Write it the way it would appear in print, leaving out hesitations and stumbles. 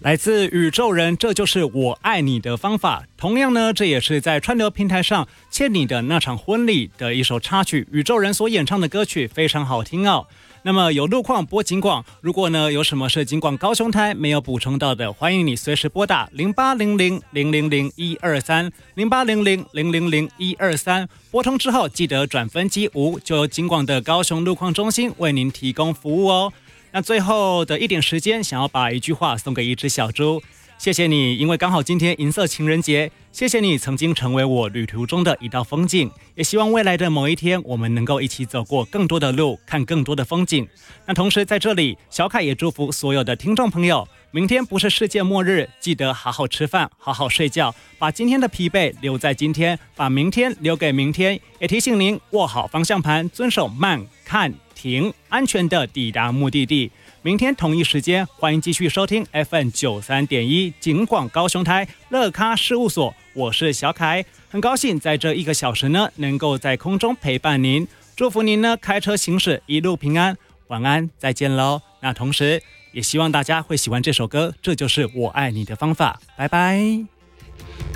来自宇宙人，这就是我爱你的方法。同样呢，这也是在串流平台上欠你的那场婚礼的一首插曲，宇宙人所演唱的歌曲非常好听哦。那么有路况拨警广，如果呢有什么是警广高雄台没有补充到的，欢迎你随时拨打0800-000-123，0800-000-123，拨通之后记得转分机5，就由警广的高雄路况中心为您提供服务哦。那最后的一点时间，想要把一句话送给一只小猪。谢谢你，因为刚好今天银色情人节，谢谢你曾经成为我旅途中的一道风景，也希望未来的某一天，我们能够一起走过更多的路，看更多的风景。那同时在这里，小凯也祝福所有的听众朋友，明天不是世界末日，记得好好吃饭，好好睡觉，把今天的疲惫留在今天，把明天留给明天。也提醒您握好方向盘，遵守慢看停，安全的抵达目的地。明天同一时间，欢迎继续收听 FM93.1 警广高雄台乐咖事务所，我是小凯，很高兴在这1个小时呢，能够在空中陪伴您，祝福您呢开车行驶一路平安，晚安，再见喽。那同时也希望大家会喜欢这首歌，这就是我爱你的方法，拜拜。